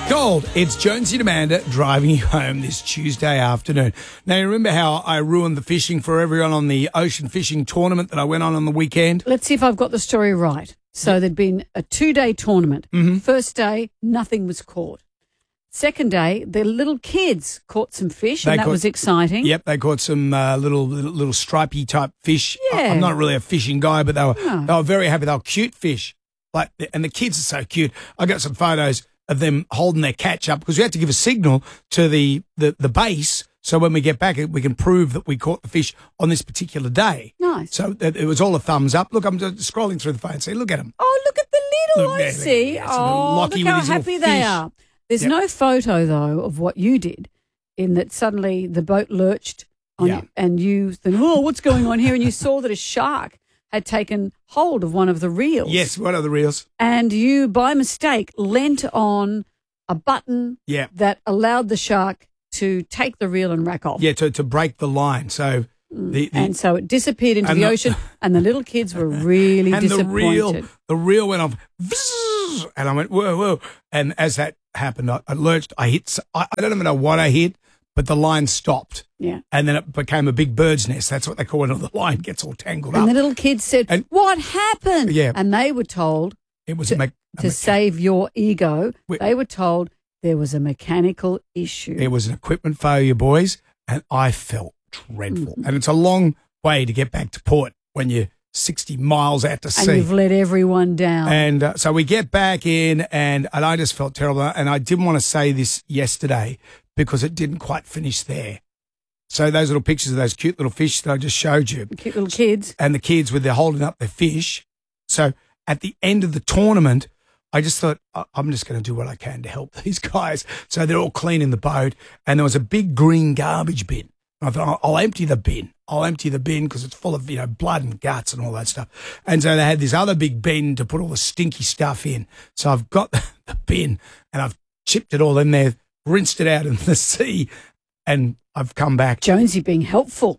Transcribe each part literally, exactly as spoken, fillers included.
Gold, it's Jonesy and Amanda driving you home this Tuesday afternoon. Now, you remember how I ruined the fishing for everyone on the ocean fishing tournament that I went on on the weekend? Let's see if I've got the story right. So there'd been a two-day tournament. Mm-hmm. First day, nothing was caught. Second day, the little kids caught some fish, They and that caught- was exciting. Yep, they caught some uh, little, little little stripy type fish. I- Yeah. I'm not really a fishing guy, but they were No. they were very happy. They were cute fish, like, and the kids are so cute. I got some photos of them holding their catch up because we had to give a signal to the, the, the base, so when we get back, we can prove that we caught the fish on this particular day. Nice. So it it was all a thumbs up. Look, I'm just scrolling through the phone. See, look at them. Oh, look at the little, Look I there, see. look, that's a little Oh, Lockie look how with his little happy they fish. are. There's Yep. no photo, though, of what you did in that suddenly the boat lurched on Yeah. you and you think, oh, what's going on here? And you saw that a shark had taken hold of one of the reels. Yes, what are the reels? And you, by mistake, leant on a button Yeah. that allowed the shark to take the reel and rack off. Yeah, to, to break the line. So the, the And so it disappeared into And the, the- ocean, and the little kids were really and the disappointed. reel, the reel went off, vzz, and I went whoa, whoa. And as that happened, I, I lurched. I hit. s- I, I don't even know what I hit, but the line stopped, Yeah. and then it became a big bird's nest. That's what they call when the line gets all tangled And up. the little kids said, And- what happened? Yeah. And they were told, It was to, a me- a to mecha- save your ego, We- they were told there was a mechanical issue. It was an equipment failure, boys, and I felt dreadful. Mm-hmm. And it's a long way to get back to port when you're sixty miles out to and sea. you've let everyone down. And uh, so we get back in, and, and I just felt terrible. And I didn't want to say this yesterday because it didn't quite finish there. So those little pictures of those cute little fish that I just showed you, Cute little kids. and the kids with their holding up their fish. So at the end of the tournament, I just thought, "I- I'm just going to do what I can to help these guys. So they're all cleaning the boat, and there was a big green garbage bin. I thought, I'll, I'll empty the bin. I'll empty the bin because it's full of, you know, blood and guts and all that stuff. And so they had this other big bin to put all the stinky stuff in. So I've got the, the bin and I've chipped it all in there, rinsed it out in the sea, and I've come back. Jonesy being helpful.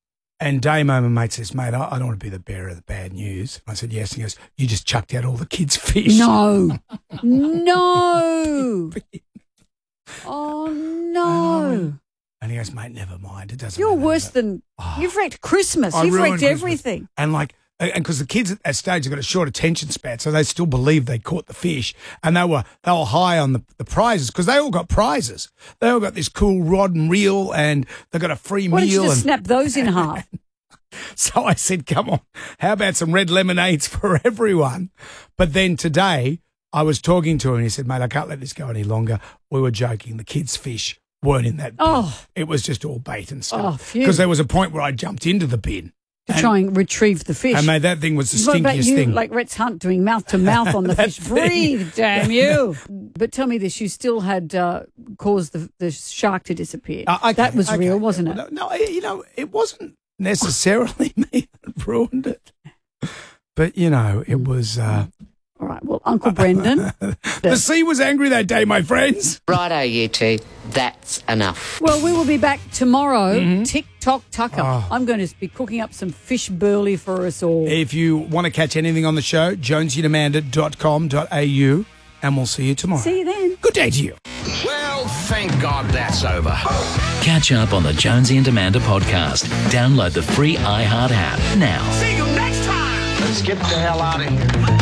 And Damo, my mate, says, mate, I, I don't want to be the bearer of the bad news. I said, yes. And he goes, you just chucked out all the kids' fish. No. no. Oh, no. And he goes, mate, never mind. It doesn't You're matter." worse than, Oh. you've wrecked Christmas. I You've ruined wrecked Christmas. everything. And like, and because the kids at that stage have got a short attention span, so they still believe they caught the fish, and they were they were high on the, the prizes because they all got prizes. They all got this cool rod and reel, and they got a free Why don't you meal. just And snap those in half? so I said, "Come on, how about some red lemonades for everyone?" But then today I was talking to him, and he said, "Mate, I can't let this go any longer." We were joking; the kids' fish weren't in that bin. Oh. It was just all bait and Oh, stuff. phew. Because there was a point where I jumped into the bin. To and- try and retrieve the fish. And mate, that thing was the What about stinkiest you, thing. like Rex Hunt, doing mouth to mouth on the That fish? thing. Breathe, damn you! But tell me this: you still had uh, caused the, the shark to disappear. Uh, okay, that was okay. real, wasn't it? No, no, you know, it wasn't necessarily me that ruined it. But, you know, it was... Uh, All right. Well, Uncle Brendan. the sea was angry that day, my friends. Righto, you two. That's enough. Well, we will be back tomorrow. Tick tock tucker. Mm-hmm. Oh. I'm going to be cooking up some fish burley for us all. If you want to catch anything on the show, jonesy and amanda dot com dot a u, and we'll see you tomorrow. See you then. Good day to you. Well, thank God that's over. Catch up on the Jonesy and Amanda podcast. Download the free iHeart app now. See you next time. Let's get the hell out of here.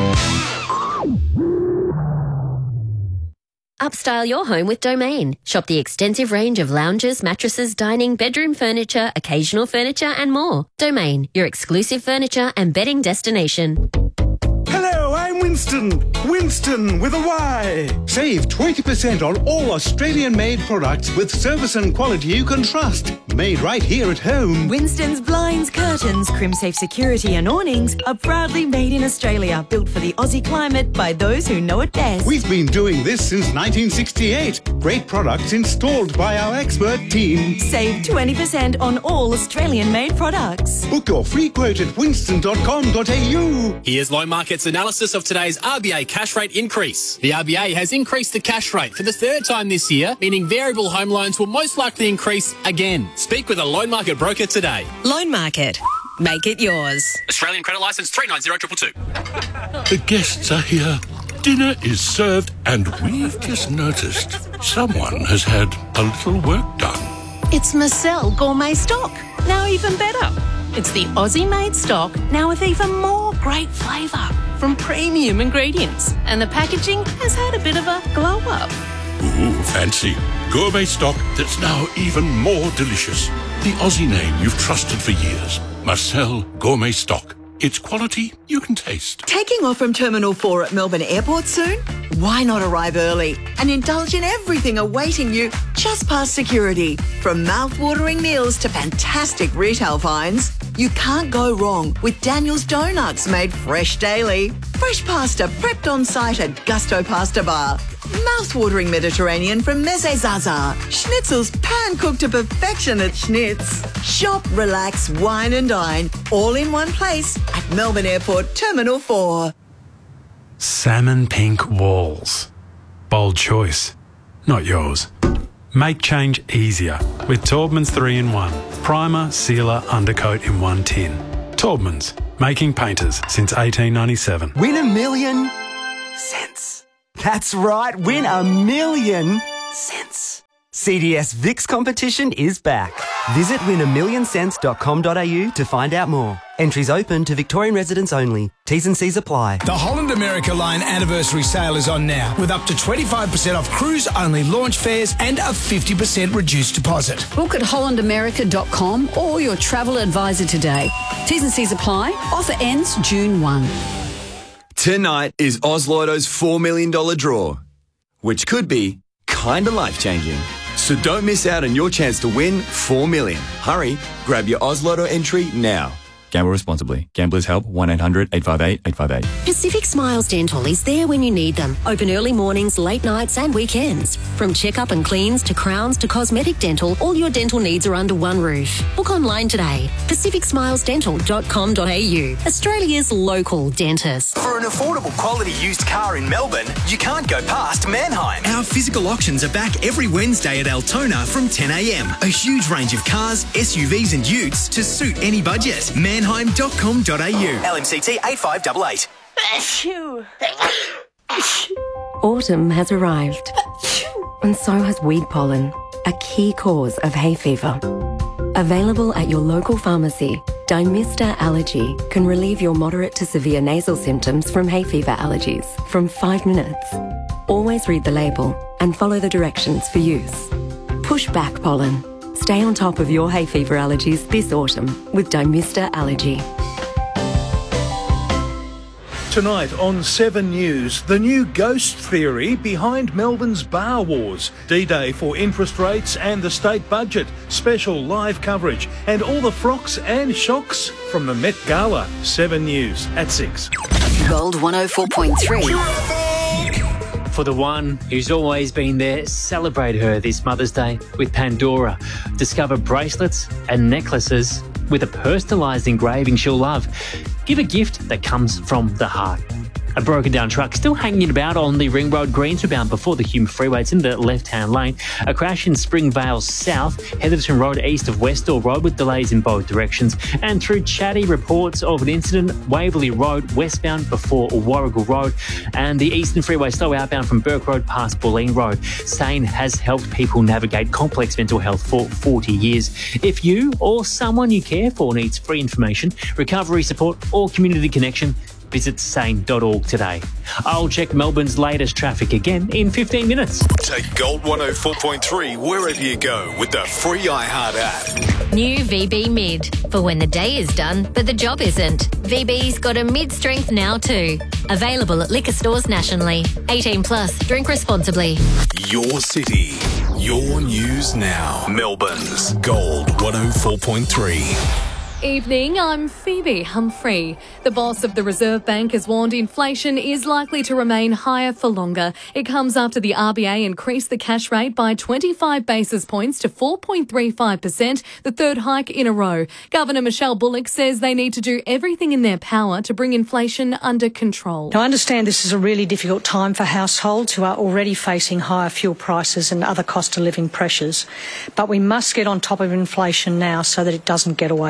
Upstyle your home with Domain. Shop the extensive range of lounges, mattresses, dining, bedroom furniture, occasional furniture and more. Domain, your exclusive furniture and bedding destination. Hello, I'm Winston. Winston with a Y. Save twenty percent on all Australian-made products with service and quality you can trust. Made right here at home. Winston's blinds, curtains, crimsafe security and awnings are proudly made in Australia, built for the Aussie climate by those who know it best. We've been doing this since nineteen sixty-eight. Great products installed by our expert team. Save twenty percent on all Australian-made products. Book your free quote at winston dot com dot a u. Here's Loan Market's analysis of today's R B A cash rate increase. The R B A has increased the cash rate for the third time this year, meaning variable home loans will most likely increase again. Speak with a Loan Market broker today. Loan Market. Make it yours. Australian credit licence three nine zero two two. The guests are here. Dinner is served and we've just noticed someone has had a little work done. It's Marcel Gourmet Stock. Now even better. It's the Aussie-made stock, now with even more great flavour from premium ingredients. And the packaging has had a bit of a glow-up. Ooh, fancy. Gourmet stock that's now even more delicious. The Aussie name you've trusted for years. Marcel Gourmet Stock. It's quality you can taste. Taking off from Terminal four at Melbourne Airport soon? Why not arrive early and indulge in everything awaiting you just past security? From mouth-watering meals to fantastic retail finds, you can't go wrong with Daniel's Donuts made fresh daily. Fresh pasta prepped on site at Gusto Pasta Bar. Mouth-watering Mediterranean from Meze Zaza. Schnitzels pan-cooked to perfection at Schnitz. Shop, relax, wine and dine, all in one place at Melbourne Airport Terminal four. Salmon pink walls. Bold choice, not yours. Make change easier with Taubman's three in one. Primer, sealer, undercoat in one tin. Taubman's, making painters since eighteen ninety-seven. Win a million cents. That's right, win a million cents. C D S Vix competition is back. Visit win a million cents dot com dot a u to find out more. Entries open to Victorian residents only. T's and C's apply. The Holland America Line anniversary sale is on now with up to twenty-five percent off cruise-only launch fares and a fifty percent reduced deposit. Book at holland america dot com or your travel advisor today. T's and C's apply. Offer ends June first. Tonight is Oz Lotto's four million dollars draw, which could be kinda life-changing. So don't miss out on your chance to win four million dollars. Hurry, grab your Oz Lotto entry now. Gamble responsibly. Gamblers help one eight hundred eight five eight eight five eight. Pacific Smiles Dental is there when you need them. Open early mornings, late nights and weekends. From checkup and cleans to crowns to cosmetic dental, all your dental needs are under one roof. Book online today. pacific smiles dental dot com dot a u. Australia's local dentist. For an affordable quality used car in Melbourne, you can't go past Manheim. Our physical auctions are back every Wednesday at Altona from ten a m. A huge range of cars, S U Vs and utes to suit any budget. manheim dot com dot a u. L M C T eight five eight eight. Autumn has arrived, and so has weed pollen, a key cause of hay fever. Available at your local pharmacy, Dymista Allergy can relieve your moderate to severe nasal symptoms from hay fever allergies from five minutes. Always read the label and follow the directions for use. Push back pollen. Stay on top of your hay fever allergies this autumn with Dymista Allergy. Tonight on Seven News, the new ghost theory behind Melbourne's bar wars, D-Day for interest rates and the state budget, special live coverage, and all the frocks and shocks from the Met Gala. Seven News at six. Gold one oh four point three. For the one who's always been there, celebrate her this Mother's Day with Pandora. Discover bracelets and necklaces with a personalised engraving she'll love. Give a gift that comes from the heart. A broken down truck still hanging about on the Ring Road Greensboro bound before the Hume Freeway. It's in the left-hand lane. A crash in Springvale South, Heatherton Road east of Westall Road with delays in both directions. And through chatty reports of an incident, Waverley Road westbound before Warrigal Road and the Eastern Freeway slow outbound from Burke Road past Bulleen Road. SANE has helped people navigate complex mental health for forty years. If you or someone you care for needs free information, recovery support or community connection, visit sane dot org today. I'll check Melbourne's latest traffic again in fifteen minutes. Take Gold one oh four point three wherever you go with the free iHeart app. New V B Mid. For when the day is done, but the job isn't. V B's got a mid-strength now too. Available at liquor stores nationally. eighteen plus. Drink responsibly. Your city. Your news now. Melbourne's Gold one oh four point three. Evening, I'm Phoebe Humphrey. The boss of the Reserve Bank has warned inflation is likely to remain higher for longer. It comes after the R B A increased the cash rate by twenty-five basis points to four point three five percent, the third hike in a row. Governor Michelle Bullock says they need to do everything in their power to bring inflation under control. Now, I understand this is a really difficult time for households who are already facing higher fuel prices and other cost of living pressures, but we must get on top of inflation now so that it doesn't get away from us.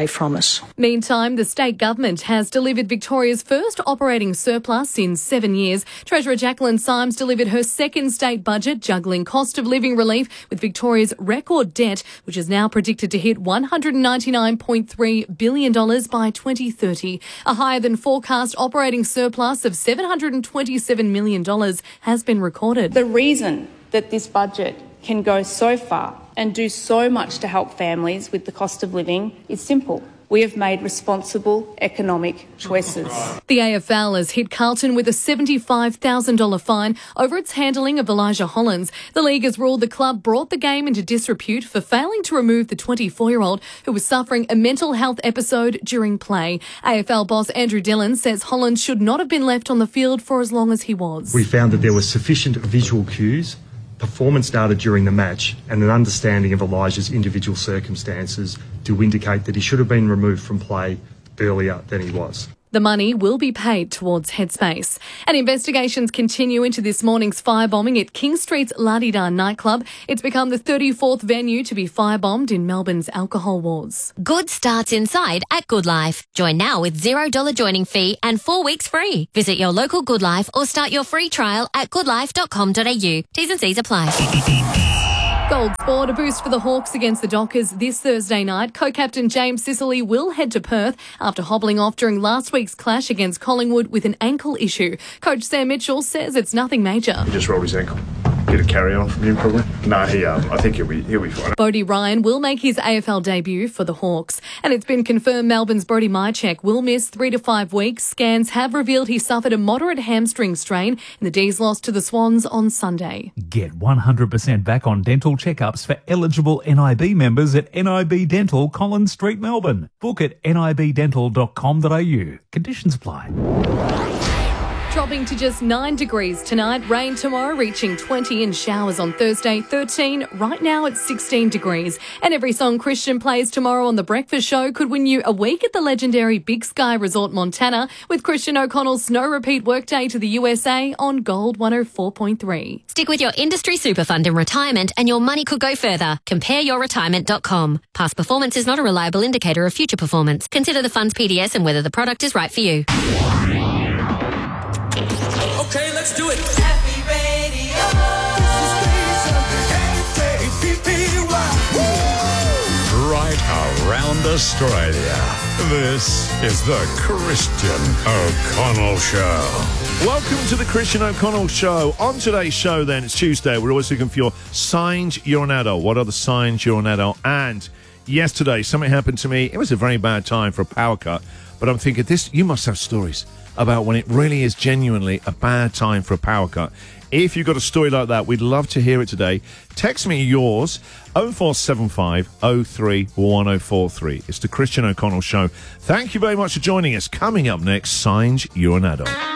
business. Meantime, the state government has delivered Victoria's first operating surplus in seven years. Treasurer Jacqueline Symes delivered her second state budget, juggling cost of living relief with Victoria's record debt, which is now predicted to hit one hundred ninety-nine point three billion dollars by twenty thirty. A higher than forecast operating surplus of seven hundred twenty-seven million dollars has been recorded. The reason that this budget can go so far and do so much to help families with the cost of living is simple. We have made responsible economic choices. The A F L has hit Carlton with a seventy-five thousand dollars fine over its handling of Elijah Hollands. The league has ruled the club brought the game into disrepute for failing to remove the twenty-four-year-old who was suffering a mental health episode during play. A F L boss Andrew Dillon says Hollands should not have been left on the field for as long as he was. We found that there were sufficient visual cues, performance data during the match, and an understanding of Elijah's individual circumstances to indicate that he should have been removed from play earlier than he was. The money will be paid towards Headspace. And investigations continue into this morning's firebombing at King Street's La Di Da nightclub. It's become the thirty-fourth venue to be firebombed in Melbourne's alcohol wars. Good starts inside at Good Life. Join now with zero dollars joining fee and four weeks free. Visit your local Good Life or start your free trial at good life dot com dot a u. T's and C's apply. Gold Sport, a boost for the Hawks against the Dockers this Thursday night. Co-captain James Sicily will head to Perth after hobbling off during last week's clash against Collingwood with an ankle issue. Coach Sam Mitchell says it's nothing major. He just rolled his ankle. Get a carry on from him, probably. No, he. Um, I think he'll be. He'll be fine. Bodie Ryan will make his A F L debut for the Hawks, and it's been confirmed Melbourne's Brody Mychek will miss three to five weeks. Scans have revealed he suffered a moderate hamstring strain, and the D's lost to the Swans on Sunday. Get one hundred percent back on dental checkups for eligible N I B members at N I B Dental, Collins Street, Melbourne. Book at n i b dental dot com dot a u. Conditions apply. Dropping to just nine degrees tonight. Rain tomorrow, reaching twenty, and showers on Thursday, thirteen. Right now it's sixteen degrees. And every song Christian plays tomorrow on The Breakfast Show could win you a week at the legendary Big Sky Resort, Montana, with Christian O'Connell's snow repeat workday to the U S A on Gold one oh four point three. Stick with your industry super fund in retirement and your money could go further. compare your retirement dot com. Past performance is not a reliable indicator of future performance. Consider the fund's P D S and whether the product is right for you. Okay, let's do it. Happy Radio. Right around Australia. This is the Christian O'Connell Show. Welcome to the Christian O'Connell Show. On today's show, then, it's Tuesday. We're always looking for your signs you're an adult. What are the signs you're an adult? And yesterday, something happened to me. It was a very bad time for a power cut. But I'm thinking, this, you must have stories about when it really is genuinely a bad time for a power cut. If you've got a story like that, we'd love to hear it today. Text me yours, oh four seven five, oh three one oh four three. It's the Christian O'Connell Show. Thank you very much for joining us. Coming up next, Signs You're an Adult.